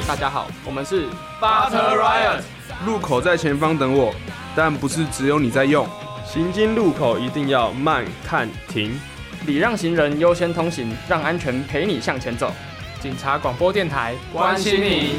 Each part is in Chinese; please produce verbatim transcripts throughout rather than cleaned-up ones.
大家好，我们是 Butter Riot。 路口在前方等我，但不是只有你在用。 行经路口一定要慢看停， 礼让行人优先通行，让安全陪你向前走。警察广播电台关心你。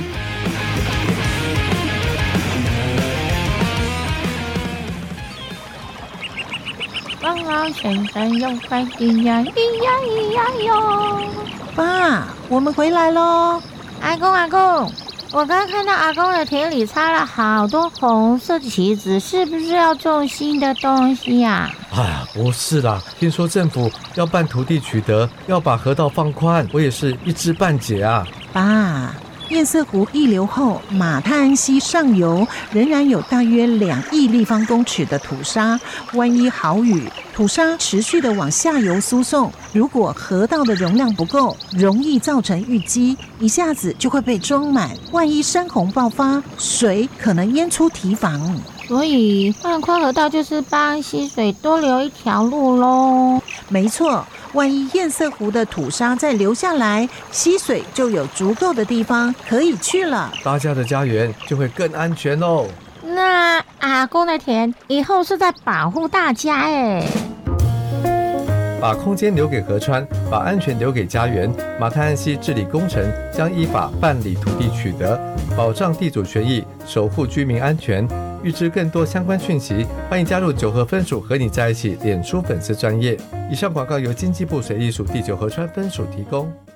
汪汪先生有快递呀，咿呀咿呀哟！ 爸，我们回来咯。 阿公阿公，我刚看到阿公的田里插了好多红色旗子，是不是要种新的东西呀？ 哎呀，不是啦，听说政府要办土地取得，要把河道放宽，我也是一知半解啊。 爸，堰塞湖溢流后，马太安溪上游仍然有大约两亿立方公尺的土沙，万一豪雨，土沙持续的往下游输送，如果河道的容量不够，容易造成淤积，一下子就会被装满，万一山洪爆发，水可能淹出堤防。 所以放宽河道就是帮溪水多留一条路咯。 没错，万一堰塞湖的土沙再流下来，溪水就有足够的地方可以去了， 大家的家园就会更安全哦。 那阿公的田以后是在保护大家哎。 把空间留给河川，把安全留给家园。马太安溪治理工程将依法办理土地取得，保障地主权益，守护居民安全。预知更多相关讯息，欢迎加入九河分署和你在一起脸书粉丝专页。以上广告由经济部水利署第九河川分署提供。